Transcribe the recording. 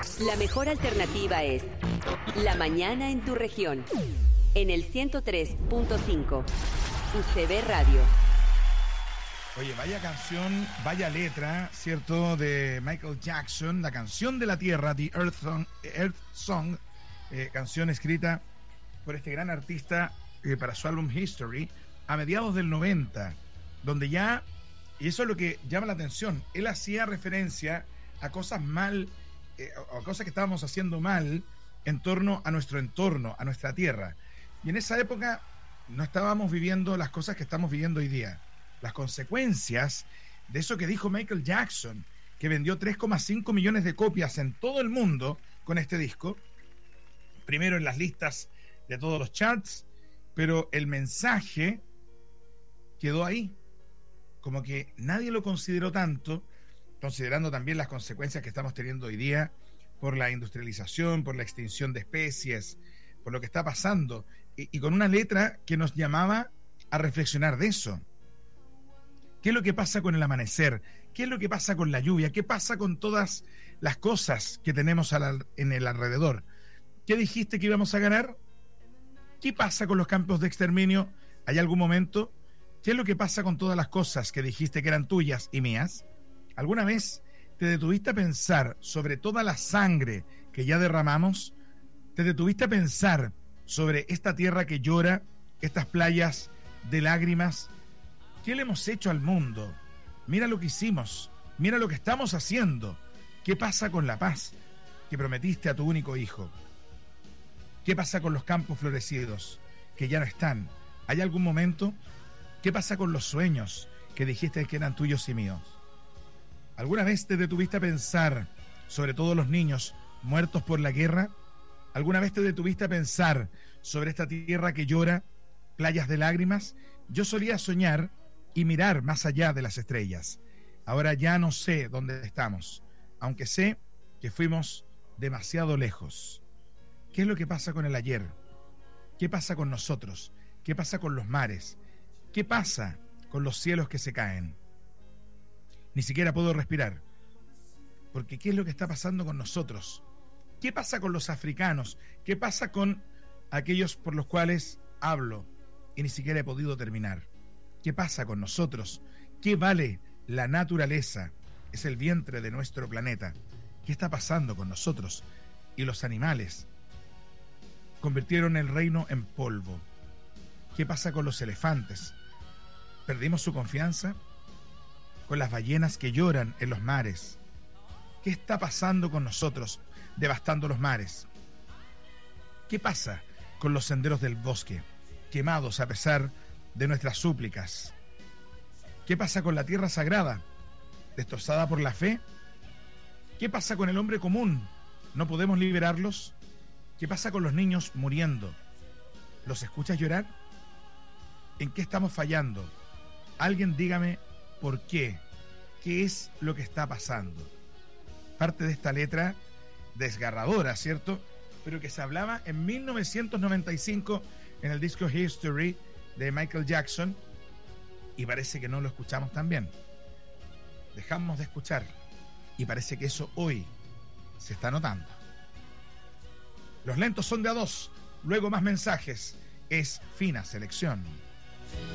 La mejor alternativa es La Mañana en tu región. En el 103.5. UCB Radio. Oye, vaya canción, vaya letra, ¿cierto? De Michael Jackson, la canción de la Tierra, The Earth Song, canción escrita por este gran artista para su álbum History a mediados del 90, donde ya, y eso es lo que llama la atención, él hacía referencia a cosas mal, a cosas que estábamos haciendo mal en torno a nuestro entorno, a nuestra tierra. Y en esa época no estábamos viviendo las cosas que estamos viviendo hoy día. Las consecuencias de eso que dijo Michael Jackson, que vendió 3,5 millones de copias en todo el mundo con este disco, primero en las listas de todos los charts, pero el mensaje quedó ahí, como que nadie lo consideró tanto, considerando también las consecuencias que estamos teniendo hoy día por la industrialización, por la extinción de especies, por lo que está pasando, y con una letra que nos llamaba a reflexionar de eso. ¿Qué es lo que pasa con el amanecer? ¿Qué es lo que pasa con la lluvia? ¿Qué pasa con todas las cosas que tenemos en el alrededor? ¿Qué dijiste que íbamos a ganar? ¿Qué pasa con los campos de exterminio? ¿Hay algún momento? ¿Qué es lo que pasa con todas las cosas que dijiste que eran tuyas y mías? ¿Alguna vez te detuviste a pensar sobre toda la sangre que ya derramamos? ¿Te detuviste a pensar sobre esta tierra que llora, estas playas de lágrimas? ¿Qué le hemos hecho al mundo? Mira lo que hicimos, mira lo que estamos haciendo. ¿Qué pasa con la paz que prometiste a tu único hijo? ¿Qué pasa con los campos florecidos que ya no están? ¿Hay algún momento? ¿Qué pasa con los sueños que dijiste que eran tuyos y míos? ¿Alguna vez te detuviste a pensar sobre todos los niños muertos por la guerra? ¿Alguna vez te detuviste a pensar sobre esta tierra que llora, playas de lágrimas? Yo solía soñar y mirar más allá de las estrellas. Ahora ya no sé dónde estamos, aunque sé que fuimos demasiado lejos. ¿Qué es lo que pasa con el ayer? ¿Qué pasa con nosotros? ¿Qué pasa con los mares? ¿Qué pasa con los cielos que se caen? Ni siquiera puedo respirar, porque ¿qué es lo que está pasando con nosotros? ¿Qué pasa con los africanos? ¿Qué pasa con aquellos por los cuales hablo y ni siquiera he podido terminar? ¿Qué pasa con nosotros? ¿Qué vale la naturaleza? Es el vientre de nuestro planeta. ¿Qué está pasando con nosotros? Y los animales convirtieron el reino en polvo. ¿Qué pasa con los elefantes? ¿Perdimos su confianza? Con las ballenas que lloran en los mares. ¿Qué está pasando con nosotros, devastando los mares? ¿Qué pasa con los senderos del bosque, quemados a pesar de nuestras súplicas? ¿Qué pasa con la tierra sagrada, destrozada por la fe? ¿Qué pasa con el hombre común? ¿No podemos liberarlos? ¿Qué pasa con los niños muriendo? ¿Los escuchas llorar? ¿En qué estamos fallando? Alguien dígame por qué. ¿Qué es lo que está pasando? Parte de esta letra desgarradora, ¿cierto? Pero que se hablaba en 1995 en el disco History de Michael Jackson, y parece que no lo escuchamos tan bien. Dejamos de escuchar y parece que eso hoy se está notando. Los lentos son de a dos, luego más mensajes. Es Fina Selección.